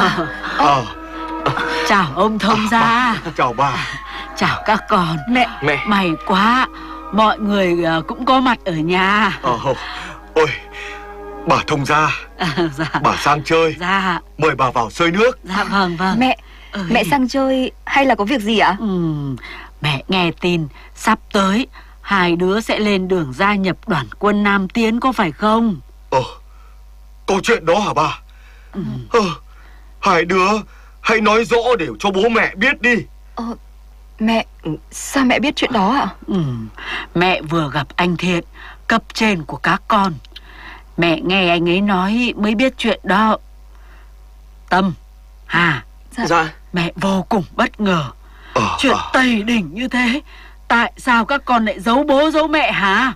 Chào ông thông gia. Chào bà. Chào các con. Mẹ. May quá, mọi người cũng có mặt ở nhà. Ôi, bà thông gia. Dạ. Bà sang chơi. Dạ. Mời bà vào xơi nước. Dạ vâng. Mẹ sang chơi hay là có việc gì ạ? Mẹ nghe tin sắp tới hai đứa sẽ lên đường gia nhập đoàn quân Nam Tiến, có phải không? Có chuyện đó hả bà? Hai đứa hãy nói rõ để cho bố mẹ biết đi. Mẹ, sao mẹ biết chuyện đó ạ? Mẹ vừa gặp anh Thiện, cấp trên của các con. Mẹ nghe anh ấy nói mới biết chuyện đó. Tâm, Hà. Dạ. Mẹ vô cùng bất ngờ. Chuyện Tây Đỉnh như thế, tại sao các con lại giấu bố giấu mẹ hả?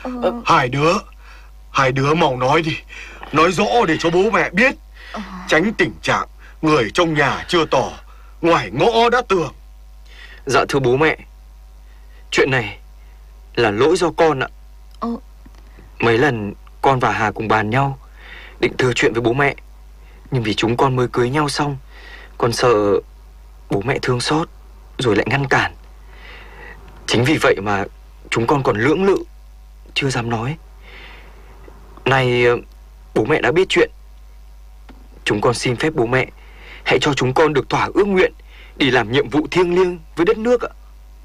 Hai đứa mau nói đi. Nói rõ để cho bố mẹ biết. Tránh tình trạng người trong nhà chưa tỏ, ngoài ngõ đã tường. Dạ thưa bố mẹ, chuyện này là lỗi do con ạ. Mấy lần con và Hà cùng bàn nhau định thừa chuyện với bố mẹ, nhưng vì chúng con mới cưới nhau xong, con sợ bố mẹ thương xót rồi lại ngăn cản. Chính vì vậy mà chúng con còn lưỡng lự, chưa dám nói. Nay bố mẹ đã biết chuyện, chúng con xin phép bố mẹ hãy cho chúng con được thỏa ước nguyện đi làm nhiệm vụ thiêng liêng với đất nước ạ.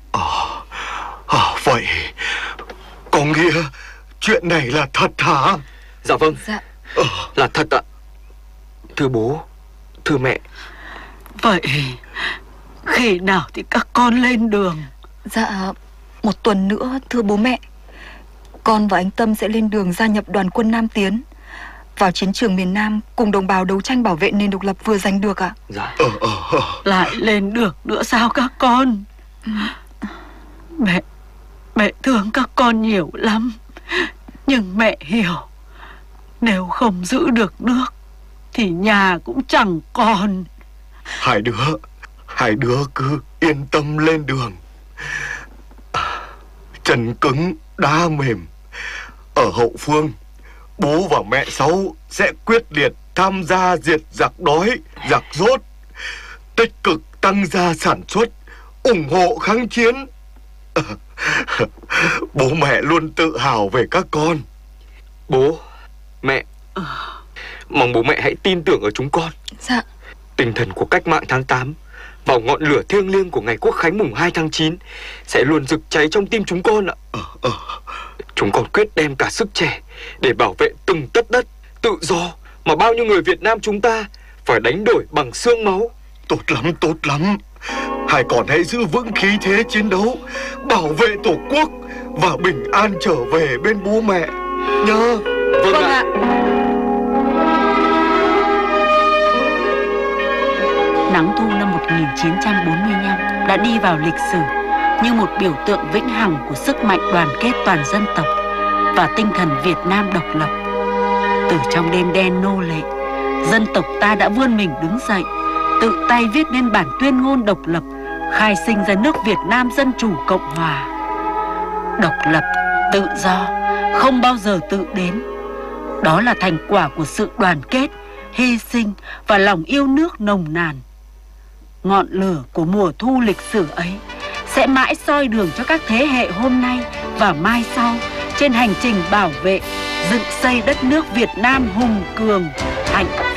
Vậy có nghĩa chuyện này là thật hả? Dạ vâng. Là thật ạ. Thưa bố, thưa mẹ. Vậy khi nào thì các con lên đường? Dạ, 1 tuần nữa thưa bố mẹ. Con và anh Tâm sẽ lên đường gia nhập đoàn quân Nam Tiến, vào chiến trường miền Nam cùng đồng bào đấu tranh bảo vệ nền độc lập vừa giành được ạ. Dạ. Lại lên được nữa sao các con? Mẹ thương các con nhiều lắm, nhưng mẹ hiểu, nếu không giữ được nước thì nhà cũng chẳng còn. Hai đứa cứ yên tâm lên đường. Chân cứng đá mềm. Ở hậu phương, bố và mẹ Sáu sẽ quyết liệt tham gia diệt giặc đói, giặc rốt, tích cực tăng gia sản xuất, ủng hộ kháng chiến. Bố mẹ luôn tự hào về các con. Bố, mẹ, mong bố mẹ hãy tin tưởng ở chúng con. Dạ. Tinh thần của cách mạng tháng 8 vào ngọn lửa thiêng liêng của ngày Quốc khánh mùng 2 tháng 9 sẽ luôn rực cháy trong tim chúng con ạ. Chúng con quyết đem cả sức trẻ để bảo vệ từng tấc đất tự do mà bao nhiêu người Việt Nam chúng ta phải đánh đổi bằng xương máu. Tốt lắm. Hai con hãy giữ vững khí thế chiến đấu, bảo vệ Tổ quốc và bình an trở về bên bố mẹ nhá. Vâng ạ. Nắng thu năm 1945 đã đi vào lịch sử như một biểu tượng vĩnh hằng của sức mạnh đoàn kết toàn dân tộc và tinh thần Việt Nam độc lập. Từ trong đêm đen nô lệ, dân tộc ta đã vươn mình đứng dậy, tự tay viết nên bản tuyên ngôn độc lập, khai sinh ra nước Việt Nam Dân Chủ Cộng Hòa. Độc lập, tự do, không bao giờ tự đến. Đó là thành quả của sự đoàn kết, hy sinh và lòng yêu nước nồng nàn. Ngọn lửa của mùa thu lịch sử ấy sẽ mãi soi đường cho các thế hệ hôm nay và mai sau trên hành trình bảo vệ, dựng xây đất nước Việt Nam hùng cường, hạnh phúc.